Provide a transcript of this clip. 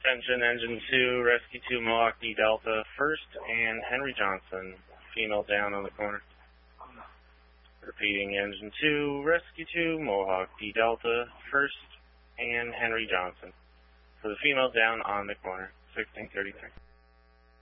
Attention, Engine 2, Rescue 2, Mohawk D Delta, first, and Henry Johnson, female down on the corner. Repeating, Engine 2, Rescue 2, Mohawk D Delta, first, and Henry Johnson. For the female down on the corner, 1633.